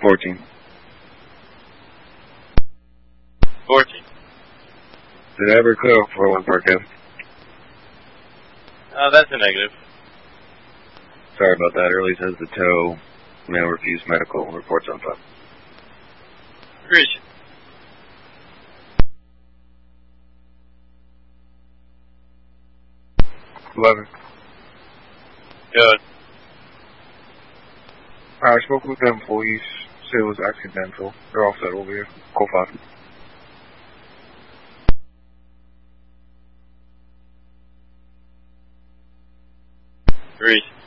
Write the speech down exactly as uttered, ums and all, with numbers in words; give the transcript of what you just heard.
fourteen. fourteen. Did I ever clear up for one Park Ave? Uh, that's a negative. Sorry about that. Early says the tow. Male refused medical. Reports on file. Agreed. eleven. Good. I spoke with the employees. Said it was accidental. They're all set over here. Call five. Agreed.